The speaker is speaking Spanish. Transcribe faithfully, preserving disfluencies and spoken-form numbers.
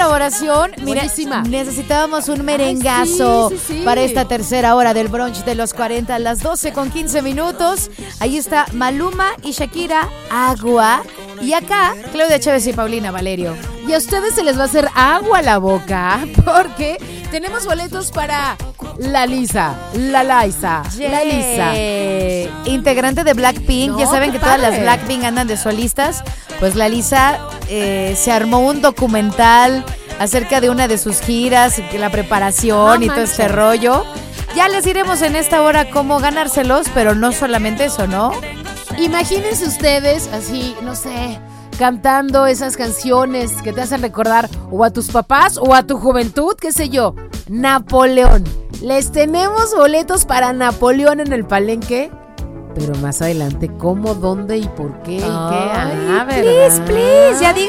colaboración. Mira, buenísima. Necesitábamos un merengazo Ay, sí, sí, sí. para esta tercera hora del brunch de los cuarenta a las doce con quince minutos. Ahí está Maluma y Shakira, Agua. Y acá, Claudia Chávez y Paulina Valerio. Y a ustedes se les va a hacer agua a la boca porque tenemos boletos para la Lisa, la Liza, la Lisa. Integrante de Blackpink. No, ya saben qué que todas padre. las Blackpink andan de solistas. Pues la Lisa eh, se armó un documental acerca de una de sus giras, que la preparación No y todo manches. este rollo. Ya les diremos en esta hora cómo ganárselos, pero no solamente eso, ¿no? Imagínense ustedes así, no sé, cantando esas canciones que te hacen recordar o a tus papás o a tu juventud, qué sé yo. Napoleón. Les tenemos boletos para Napoleón en el Palenque. Pero más adelante, ¿cómo, dónde y por qué? y qué? Ay, Ah, please, ¿verdad? please, ya digan